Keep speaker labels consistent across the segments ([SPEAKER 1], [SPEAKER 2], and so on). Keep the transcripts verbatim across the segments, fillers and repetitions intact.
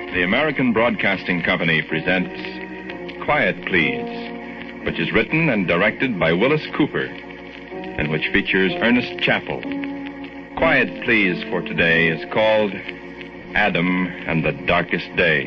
[SPEAKER 1] The American Broadcasting Company presents Quiet Please, which is written and directed by Willis Cooper, and which features Ernest Chappell. Quiet Please for today is called Adam and the Darkest Day.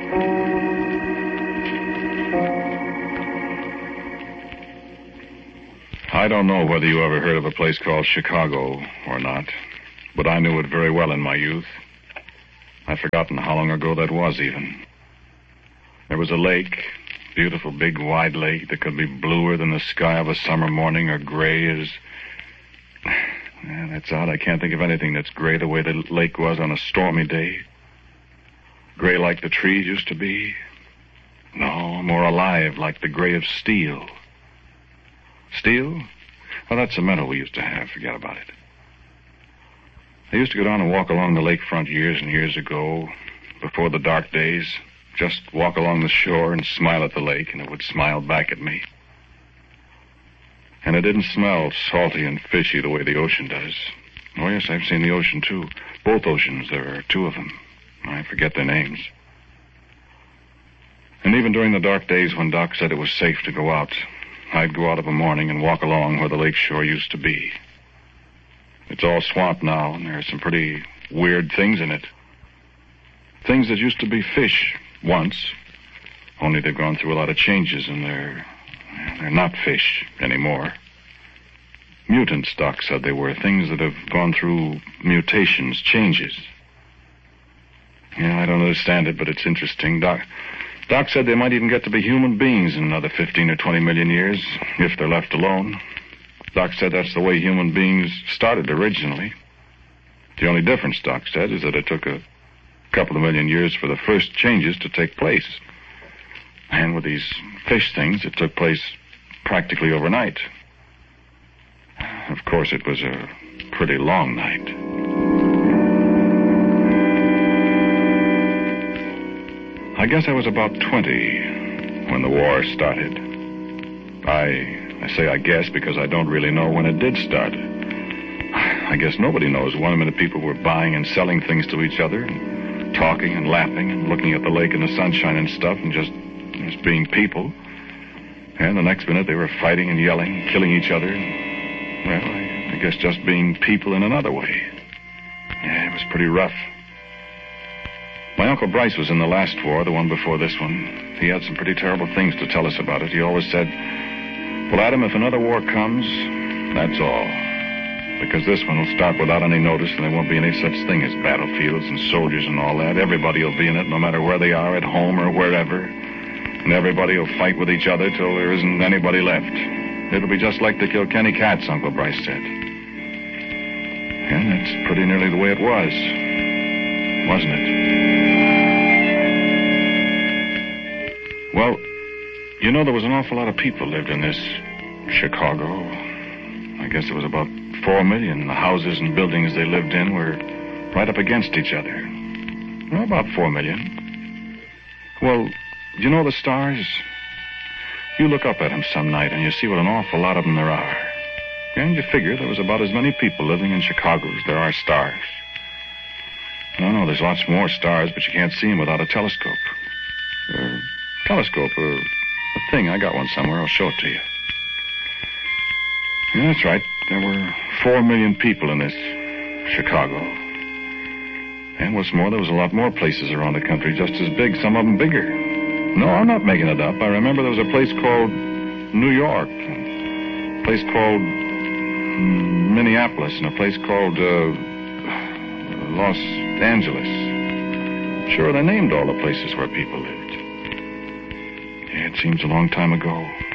[SPEAKER 2] I don't know whether you ever heard of a place called Chicago or not, but I knew it very well in my youth. I've forgotten how long ago that was, even. There was a lake, beautiful big wide lake that could be bluer than the sky of a summer morning or gray as... Yeah, that's odd. I can't think of anything that's gray the way the lake was on a stormy day. Gray like the trees used to be. No, more alive like the gray of steel. Steel? Well, that's the metal we used to have. Forget about it. I used to go down and walk along the lakefront years and years ago, before the dark days. Just walk along the shore and smile at the lake, and it would smile back at me. And it didn't smell salty and fishy the way the ocean does. Oh, yes, I've seen the ocean, too. Both oceans. There are two of them. I forget their names. And even during the dark days when Doc said it was safe to go out, I'd go out of a morning and walk along where the lake shore used to be. It's all swamp now, and there are some pretty weird things in it. Things that used to be fish once, only they've gone through a lot of changes, and they're, they're not fish anymore. Mutants, Doc said they were, things that have gone through mutations, changes. Yeah, I don't understand it, but it's interesting. Doc, Doc said they might even get to be human beings in another fifteen or twenty million years, if they're left alone. Doc said that's the way human beings started originally. The only difference, Doc said, is that it took a couple of million years for the first changes to take place. And with these fish things, it took place practically overnight. Of course, it was a pretty long night. I guess I was about twenty when the war started. I... I say I guess because I don't really know when it did start. I guess nobody knows. One minute people were buying and selling things to each other and talking and laughing and looking at the lake in the sunshine and stuff and just, just being people. And the next minute they were fighting and yelling and killing each other. And, well, I, I guess just being people in another way. Yeah, it was pretty rough. My Uncle Bryce was in the last war, the one before this one. He had some pretty terrible things to tell us about it. He always said, well, Adam, if another war comes, that's all. Because this one will start without any notice, and there won't be any such thing as battlefields and soldiers and all that. Everybody will be in it, no matter where they are, at home or wherever. And everybody will fight with each other till there isn't anybody left. It'll be just like the Kilkenny Cats, Uncle Bryce said. And that's pretty nearly the way it was, wasn't it? Well, you know, there was an awful lot of people lived in this Chicago. I guess there was about four million. The houses and buildings they lived in were right up against each other. Well, about four million. Well, you know the stars? You look up at them some night and you see what an awful lot of them there are. And you figure there was about as many people living in Chicago as there are stars. No, no, there's lots more stars, but you can't see them without a telescope. A telescope, or a thing. I got one somewhere. I'll show it to you. Yeah, that's right. There were four million people in this Chicago. And what's more, there was a lot more places around the country just as big, some of them bigger. No, I'm not making it up. I remember there was a place called New York, a place called Minneapolis, and a place called uh, Los Angeles. Sure, they named all the places where people lived. Yeah, it seems a long time ago.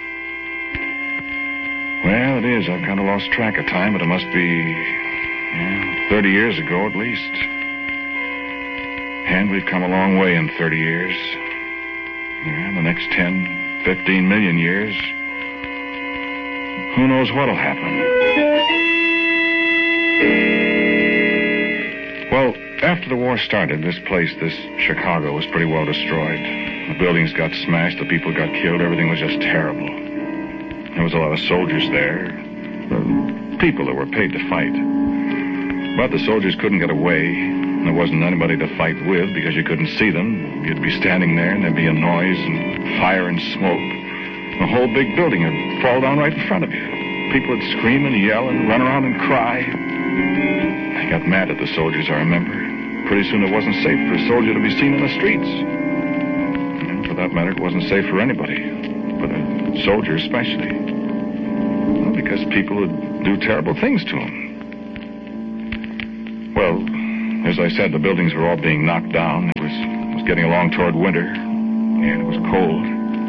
[SPEAKER 2] Well, it is. I've kind of lost track of time, but it must be yeah, thirty years ago at least. And we've come a long way in thirty years. Yeah, the next ten, fifteen million years, who knows what'll happen. Well, after the war started, this place, this Chicago, was pretty well destroyed. The buildings got smashed, the people got killed, everything was just terrible. There was a lot of soldiers there, people that were paid to fight. But the soldiers couldn't get away. There wasn't anybody to fight with because you couldn't see them. You'd be standing there and there'd be a noise and fire and smoke. The whole big building would fall down right in front of you. People would scream and yell and run around and cry. I got mad at the soldiers, I remember. Pretty soon it wasn't safe for a soldier to be seen in the streets. And for that matter, it wasn't safe for anybody, but a soldier especially. Well, because people would do terrible things to him. Well, as I said, the buildings were all being knocked down. It was, it was getting along toward winter, and it was cold.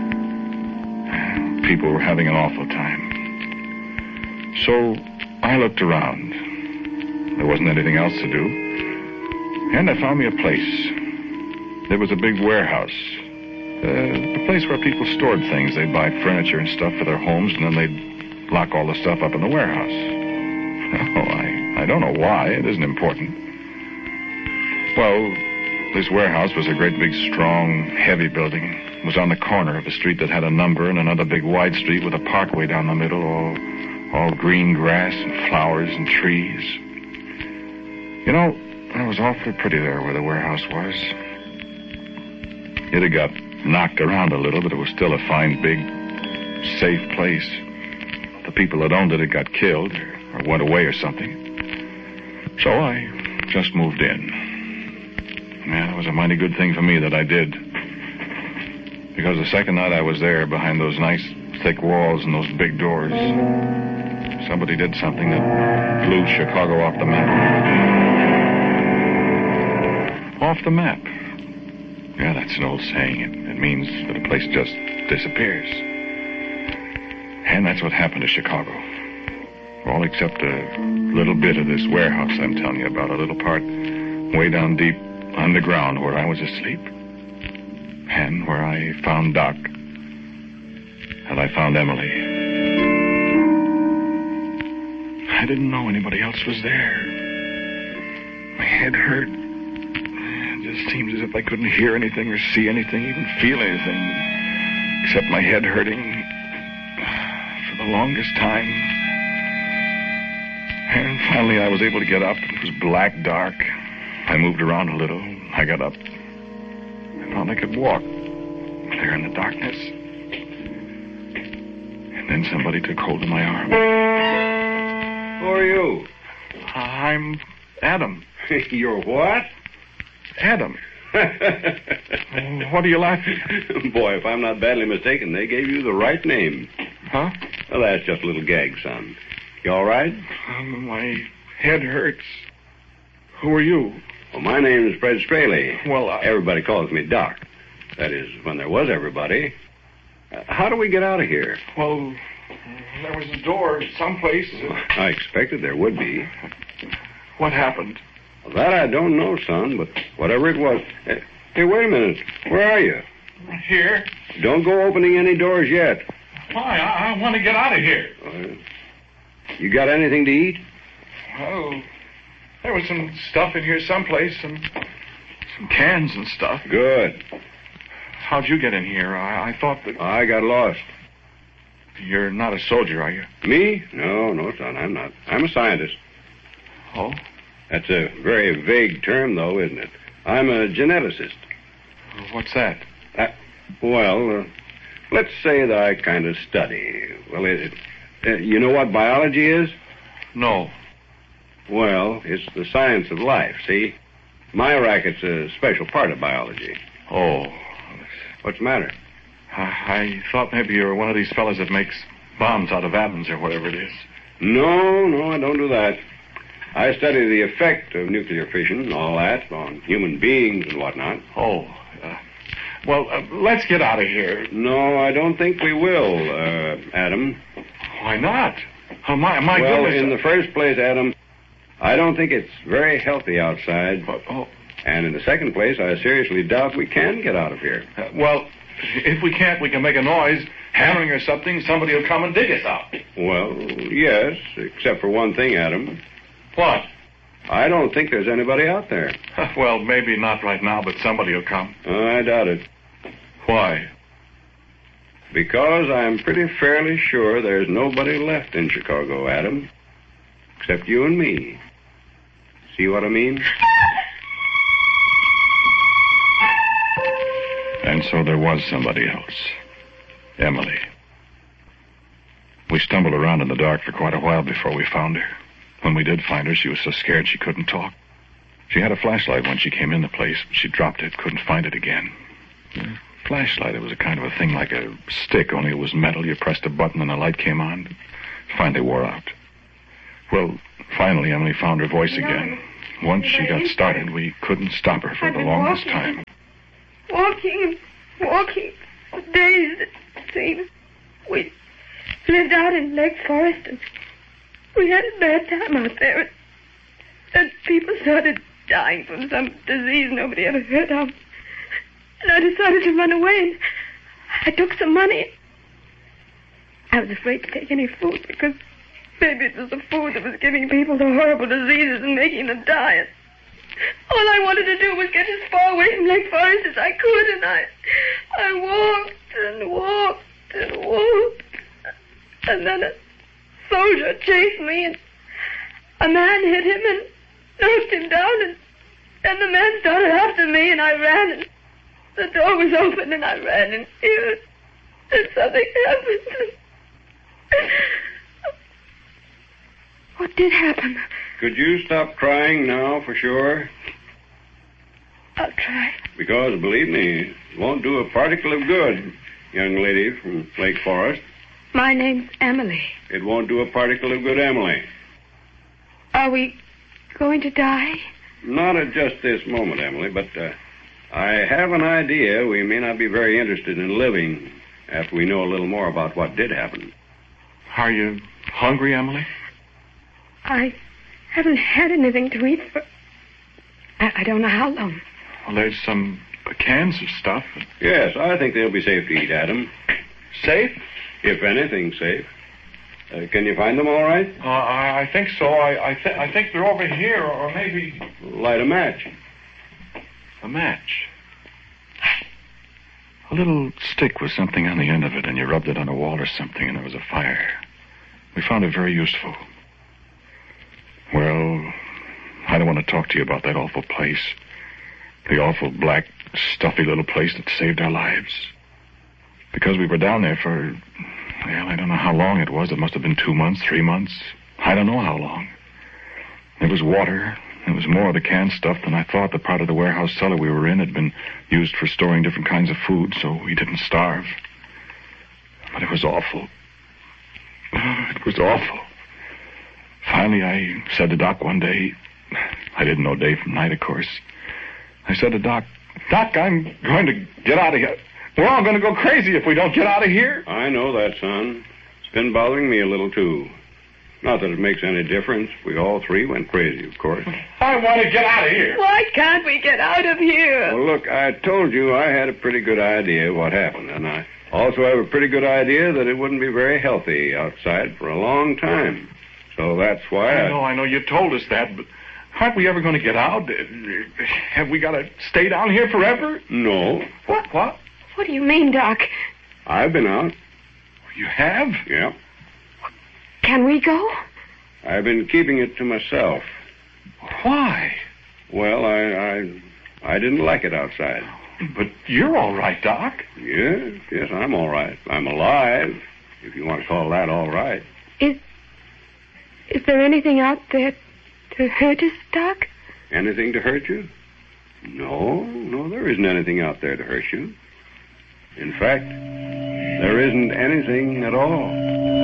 [SPEAKER 2] People were having an awful time. So I looked around. There wasn't anything else to do. And I found me a place. There was a big warehouse. Uh, a place where people stored things. They'd buy furniture and stuff for their homes, and then they'd lock all the stuff up in the warehouse. Oh, I, I don't know why. It isn't important. Well, this warehouse was a great big, strong, heavy building. It was on the corner of a street that had a number and another big wide street with a parkway down the middle, all, all green grass and flowers and trees. You know, it was awfully pretty there where the warehouse was. It had got knocked around a little, but it was still a fine, big, safe place. The people that owned it had got killed or went away or something. So I just moved in. Yeah, it was a mighty good thing for me that I did. Because the second night I was there behind those nice thick walls and those big doors, somebody did something that blew Chicago off the map. Off the map. Yeah, that's an old saying. It, it means that a place just disappears. And that's what happened to Chicago. All except a little bit of this warehouse I'm telling you about, a little part way down deep underground where I was asleep. And where I found Doc. And I found Emily. I didn't know anybody else was there. My head hurt. It just seemed as if I couldn't hear anything or see anything, even feel anything, except my head hurting for the longest time. And finally I was able to get up. It was black dark. I moved around a little. I got up. I found I could walk there in the darkness. And then somebody took hold of my arm.
[SPEAKER 3] Who are you?
[SPEAKER 2] I'm Adam.
[SPEAKER 3] You're what?
[SPEAKER 2] Adam. What are you laughing at?
[SPEAKER 3] Boy, if I'm not badly mistaken, they gave you the right name.
[SPEAKER 2] Huh?
[SPEAKER 3] Well, that's just a little gag, son. You all right?
[SPEAKER 2] Um, my head hurts. Who are you?
[SPEAKER 3] Well, my name is Fred Straley.
[SPEAKER 2] Well, I...
[SPEAKER 3] Everybody calls me Doc. That is, when there was everybody. Uh, how do we get out of here?
[SPEAKER 2] Well, there was a door someplace.
[SPEAKER 3] I expected there would be.
[SPEAKER 2] What happened?
[SPEAKER 3] Well, that I don't know, son, but whatever it was... Uh, hey, wait a minute. Where are you?
[SPEAKER 2] Here.
[SPEAKER 3] Don't go opening any doors yet.
[SPEAKER 2] Why? I, I want to get out of here.
[SPEAKER 3] Uh, you got anything to eat?
[SPEAKER 2] Well, there was some stuff in here someplace, some, some cans and stuff.
[SPEAKER 3] Good.
[SPEAKER 2] How'd you get in here? I, I thought that...
[SPEAKER 3] I got lost.
[SPEAKER 2] You're not a soldier, are you?
[SPEAKER 3] Me? No, no, son, I'm not. I'm a scientist.
[SPEAKER 2] Oh?
[SPEAKER 3] That's a very vague term, though, isn't it? I'm a geneticist.
[SPEAKER 2] What's that?
[SPEAKER 3] Uh, well, uh, let's say that I kind of study. Well, it, uh, you know what biology is?
[SPEAKER 2] No.
[SPEAKER 3] Well, it's the science of life, see? My racket's a special part of biology.
[SPEAKER 2] Oh.
[SPEAKER 3] What's the matter?
[SPEAKER 2] I, I thought maybe you were one of these fellas that makes bombs out of atoms or whatever it is.
[SPEAKER 3] No, no, I don't do that. I study the effect of nuclear fission and all that on human beings and whatnot.
[SPEAKER 2] Oh. Uh, well, uh, let's get out of here.
[SPEAKER 3] No, I don't think we will, uh, Adam.
[SPEAKER 2] Why not? Oh, my, my
[SPEAKER 3] well,
[SPEAKER 2] goodness.
[SPEAKER 3] in the first place, Adam, I don't think it's very healthy outside.
[SPEAKER 2] But, oh.
[SPEAKER 3] And in the second place, I seriously doubt we can get out of here.
[SPEAKER 2] Uh, well, if we can't, we can make a noise, hammering or something. Somebody will come and dig us out.
[SPEAKER 3] Well, yes, except for one thing, Adam.
[SPEAKER 2] What?
[SPEAKER 3] I don't think there's anybody out there.
[SPEAKER 2] Well, maybe not right now, but somebody will come.
[SPEAKER 3] Oh, I doubt it.
[SPEAKER 2] Why?
[SPEAKER 3] Because I'm pretty fairly sure there's nobody left in Chicago, Adam. Except you and me. See what I mean?
[SPEAKER 2] And so there was somebody else. Emily. We stumbled around in the dark for quite a while before we found her. When we did find her, she was so scared she couldn't talk. She had a flashlight when she came in the place, but she dropped it, couldn't find it again. The flashlight, it was a kind of a thing like a stick, only it was metal. You pressed a button and the light came on. It finally wore out. Well, finally, Emily found her voice again. Once she got started, we couldn't stop her for the longest time.
[SPEAKER 4] Walking, walking, for days, it seems. We lived out in Lake Forest, and we had a bad time out there. And people started dying from some disease nobody ever heard of. And I decided to run away, and I took some money. I was afraid to take any food, because maybe it was the food that was giving people the horrible diseases and making them die. And all I wanted to do was get as far away from Lake Forest as I could, and I, I walked and walked and walked. And then a soldier chased me, and a man hit him and knocked him down, and then the man started after me, and I ran, and the door was open, and I ran in here, and something happened. What did happen?
[SPEAKER 3] Could you stop crying now, for sure?
[SPEAKER 4] I'll try.
[SPEAKER 3] Because, believe me, it won't do a particle of good, young lady from Lake Forest.
[SPEAKER 4] My name's Emily.
[SPEAKER 3] It won't do a particle of good, Emily.
[SPEAKER 4] Are we going to die?
[SPEAKER 3] Not at just this moment, Emily, but uh, I have an idea we may not be very interested in living after we know a little more about what did happen.
[SPEAKER 2] Are you hungry, Emily?
[SPEAKER 4] I haven't had anything to eat for... I, I don't know how long.
[SPEAKER 2] Well, there's some cans of stuff.
[SPEAKER 3] Yes, I think they'll be safe to eat, Adam.
[SPEAKER 2] Safe?
[SPEAKER 3] If anything, safe. Uh, can you find them all right?
[SPEAKER 2] Uh, I, I think so. I I, th- I think they're over here, or maybe...
[SPEAKER 3] Light a match.
[SPEAKER 2] A match. A little stick with something on the end of it, and you rubbed it on a wall or something, and there was a fire. We found it very useful. Well, I don't want to talk to you about that awful place. The awful, black, stuffy little place that saved our lives. Because we were down there for, well, I don't know how long it was. It must have been two months, three months. I don't know how long. There was water. There was more of the canned stuff than I thought. The part of the warehouse cellar we were in had been used for storing different kinds of food, so we didn't starve. But it was awful. It was awful. Finally, I said to Doc one day, I didn't know day from night, of course. I said to Doc, Doc, I'm going to get out of here. We're all going to go crazy if we don't get out of here.
[SPEAKER 3] I know that, son. It's been bothering me a little, too. Not that it makes any difference. We all three went crazy, of course.
[SPEAKER 2] I want to get out of here.
[SPEAKER 4] Why can't we get out of here?
[SPEAKER 3] Well, look, I told you I had a pretty good idea of what happened, and I also have a pretty good idea that it wouldn't be very healthy outside for a long time. So that's why I...
[SPEAKER 2] I know, I know. You told us that, but aren't we ever going to get out? Have we got to stay down here forever?
[SPEAKER 3] No.
[SPEAKER 2] What? What?
[SPEAKER 4] What do you mean, Doc?
[SPEAKER 3] I've been out.
[SPEAKER 2] You have?
[SPEAKER 3] Yeah.
[SPEAKER 4] Can we go?
[SPEAKER 3] I've been keeping it to myself.
[SPEAKER 2] Why?
[SPEAKER 3] Well, I, I, I didn't like it outside.
[SPEAKER 2] But you're all right, Doc.
[SPEAKER 3] Yes, yes, I'm all right. I'm alive, if you want to call that all right.
[SPEAKER 4] Is, is there anything out there to hurt us, Doc?
[SPEAKER 3] Anything to hurt you? No, no, there isn't anything out there to hurt you. In fact, there isn't anything at all.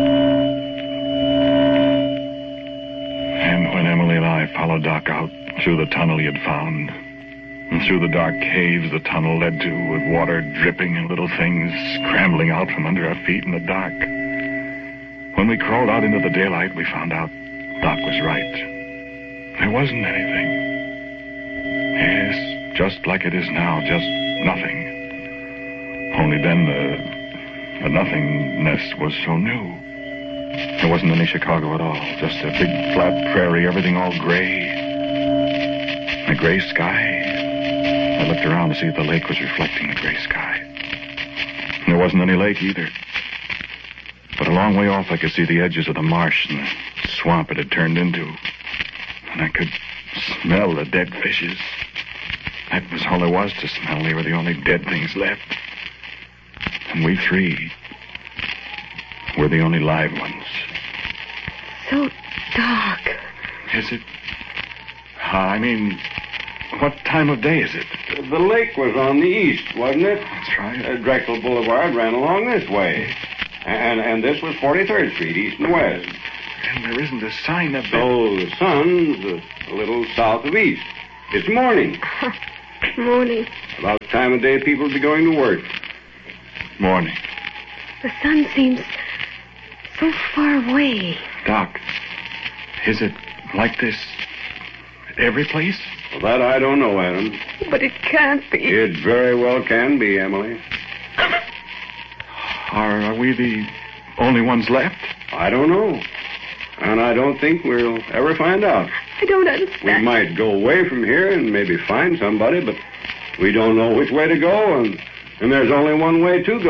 [SPEAKER 2] And when Emily and I followed Doc out through the tunnel he had found, and through the dark caves the tunnel led to, with water dripping and little things scrambling out from under our feet in the dark, when we crawled out into the daylight, we found out Doc was right. There wasn't anything. Yes, just like it is now, just nothing. Only then the, the nothingness was so new. There wasn't any Chicago at all. Just a big flat prairie, everything all gray. A gray sky. I looked around to see if the lake was reflecting the gray sky. And there wasn't any lake either. But a long way off I could see the edges of the marsh and the swamp it had turned into. And I could smell the dead fishes. That was all there was to smell. They were the only dead things left. And we three, we're the only live ones.
[SPEAKER 4] So dark.
[SPEAKER 2] Is it? I mean, what time of day is it?
[SPEAKER 3] The lake was on the east, wasn't it?
[SPEAKER 2] That's right.
[SPEAKER 3] Uh, Drexel Boulevard ran along this way. And and this was forty-third Street, east and west.
[SPEAKER 2] And there isn't a sign of it.
[SPEAKER 3] So the sun's a, a little south of east. It's morning.
[SPEAKER 4] Morning.
[SPEAKER 3] About the time of day people will be going to work.
[SPEAKER 2] Morning.
[SPEAKER 4] The sun seems so far away.
[SPEAKER 2] Doc, is it like this every place?
[SPEAKER 3] Well, that I don't know, Adam.
[SPEAKER 4] But it can't be.
[SPEAKER 3] It very well can be, Emily.
[SPEAKER 2] Are, are we the only ones left?
[SPEAKER 3] I don't know. And I don't think we'll ever find out.
[SPEAKER 4] I don't
[SPEAKER 3] We
[SPEAKER 4] understand.
[SPEAKER 3] might go away from here and maybe find somebody, but we don't know which way to go, and, and there's only one way to go.